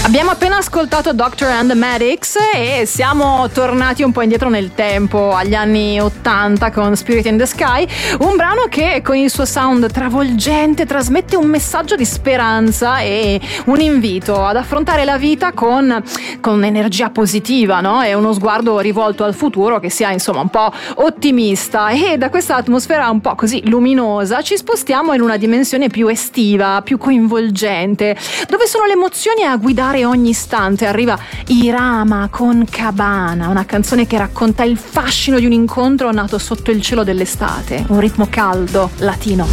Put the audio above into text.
Abbiamo appena ascoltato Doctor and the Medics e siamo tornati un po' indietro nel tempo, agli anni 80 con Spirit in the Sky, un brano che con il suo sound travolgente trasmette un messaggio di speranza e un invito ad affrontare la vita con energia positiva, no? E uno sguardo rivolto al futuro che sia insomma un po' ottimista. E da questa atmosfera un po' così luminosa ci spostiamo in una dimensione più estiva, più coinvolgente, dove sono le emozioni a guidare ogni istante. Arriva Irama con Cabana, una canzone che racconta il fascino di un incontro nato sotto il cielo dell'estate, un ritmo caldo, latino.